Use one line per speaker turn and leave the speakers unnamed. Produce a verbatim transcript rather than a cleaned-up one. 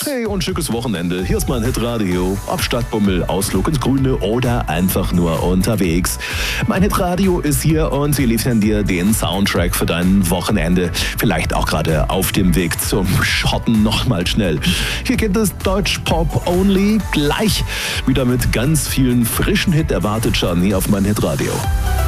Hey und schickes Wochenende. Hier ist mein Hitradio. Ob Stadtbummel, Ausflug ins Grüne oder einfach nur unterwegs. Mein Hitradio ist hier und wir liefern dir den Soundtrack für dein Wochenende. Vielleicht auch gerade auf dem Weg zum Schotten nochmal schnell. Hier geht es Deutsch Pop Only. Gleich wieder mit ganz vielen frischen Hit erwartet Gianni auf mein Hitradio.